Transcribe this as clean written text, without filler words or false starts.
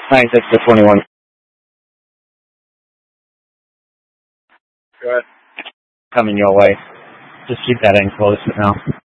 96 to 21. Good. Coming your way. Just keep that end close for now.